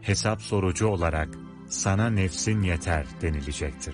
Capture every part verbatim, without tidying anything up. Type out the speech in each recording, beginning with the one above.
hesap sorucu olarak sana nefsin yeter denilecektir.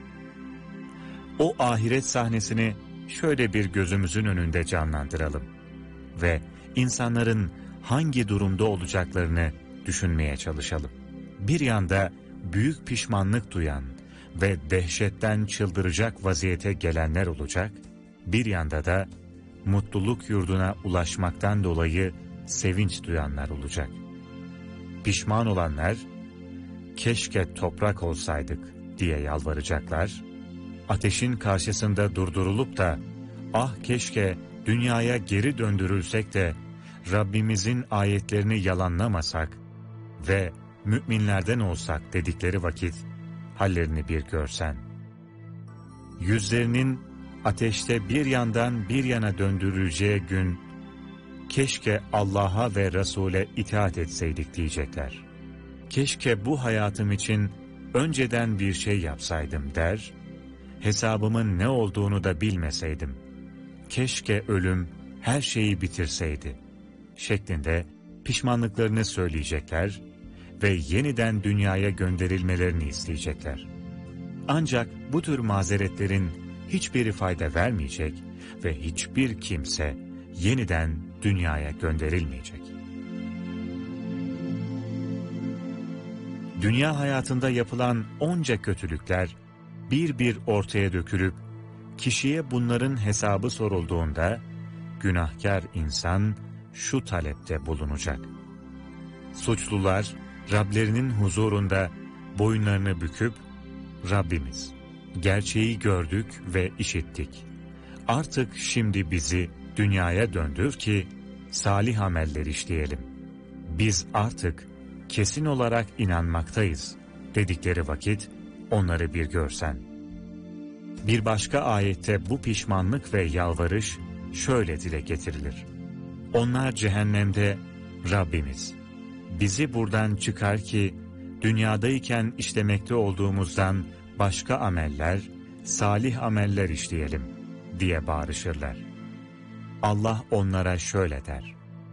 O ahiret sahnesini şöyle bir gözümüzün önünde canlandıralım ve insanların hangi durumda olacaklarını düşünmeye çalışalım. Bir yanda büyük pişmanlık duyan ve dehşetten çıldıracak vaziyete gelenler olacak, bir yanda da mutluluk yurduna ulaşmaktan dolayı sevinç duyanlar olacak. Pişman olanlar, keşke toprak olsaydık diye yalvaracaklar, ateşin karşısında durdurulup da, ah keşke dünyaya geri döndürülsek de Rabbimizin ayetlerini yalanlamasak ve müminlerden olsak dedikleri vakit hallerini bir görsen. Yüzlerinin ateşte bir yandan bir yana döndürüleceği gün, keşke Allah'a ve Resul'e itaat etseydik diyecekler. Keşke bu hayatım için önceden bir şey yapsaydım der, hesabımın ne olduğunu da bilmeseydim. Keşke ölüm her şeyi bitirseydi şeklinde pişmanlıklarını söyleyecekler ve yeniden dünyaya gönderilmelerini isteyecekler. Ancak bu tür mazeretlerin hiçbiri fayda vermeyecek ve hiçbir kimse yeniden dünyaya gönderilmeyecek. Dünya hayatında yapılan onca kötülükler bir bir ortaya dökülüp kişiye bunların hesabı sorulduğunda günahkar insan şu talepte bulunacak. Suçlular Rablerinin huzurunda boyunlarını büküp Rabbimiz, gerçeği gördük ve işittik. Artık şimdi bizi dünyaya döndür ki salih ameller işleyelim. Biz artık kesin olarak inanmaktayız dedikleri vakit onları bir görsen. Bir başka ayette bu pişmanlık ve yalvarış şöyle dile getirilir. Onlar cehennemde Rabbimiz, bizi buradan çıkar ki dünyadayken işlemekte olduğumuzdan başka ameller, salih ameller işleyelim diye bağırışırlar. Allah onlara şöyle der.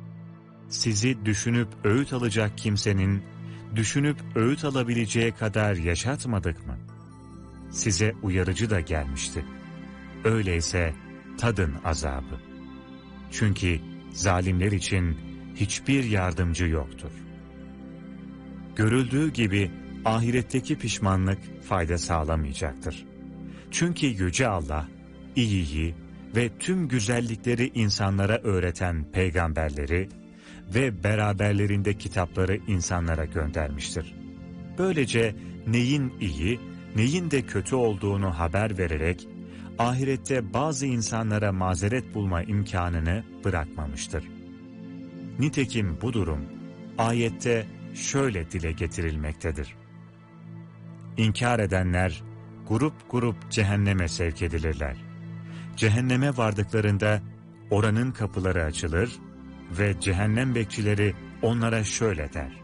Sizi düşünüp öğüt alacak kimsenin düşünüp öğüt alabileceği kadar yaşatmadık mı? Size uyarıcı da gelmişti. Öyleyse tadın azabı. Çünkü zalimler için hiçbir yardımcı yoktur. Görüldüğü gibi ahiretteki pişmanlık fayda sağlamayacaktır. Çünkü Yüce Allah, iyiyi ve tüm güzellikleri insanlara öğreten peygamberleri ve beraberlerinde kitapları insanlara göndermiştir. Böylece neyin iyi, neyin de kötü olduğunu haber vererek, ahirette bazı insanlara mazeret bulma imkanını bırakmamıştır. Nitekim bu durum, ayette şöyle dile getirilmektedir. İnkar edenler, grup grup cehenneme sevk edilirler. Cehenneme vardıklarında, oranın kapıları açılır ve cehennem bekçileri onlara şöyle der.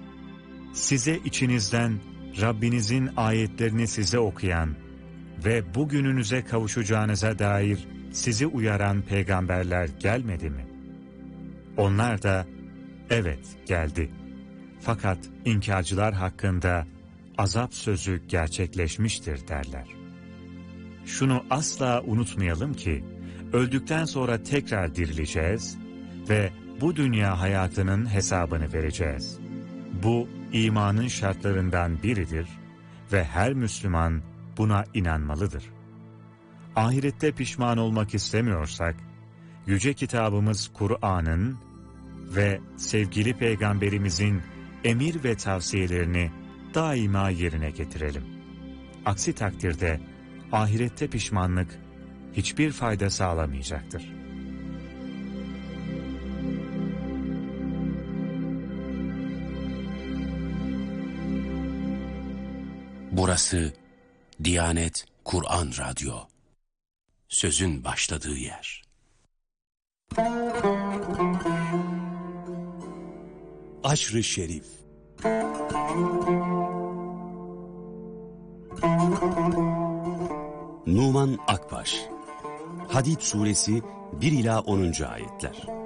Size içinizden Rabbinizin ayetlerini size okuyan ve bugününüze kavuşacağınıza dair sizi uyaran peygamberler gelmedi mi? Onlar da, evet geldi. Fakat inkarcılar hakkında azap sözü gerçekleşmiştir derler. Şunu asla unutmayalım ki, öldükten sonra tekrar dirileceğiz ve bu dünya hayatının hesabını vereceğiz. Bu imanın şartlarından biridir ve her Müslüman buna inanmalıdır. Ahirette pişman olmak istemiyorsak, Yüce Kitabımız Kur'an'ın ve sevgili Peygamberimizin emir ve tavsiyelerini daima yerine getirelim. Aksi takdirde ahirette pişmanlık hiçbir fayda sağlamayacaktır. Burası Diyanet Kur'an Radyo. Sözün başladığı yer. Aşr-ı Şerif. Numan Akbaş. Hadid Suresi bir ila onuncu ayetler.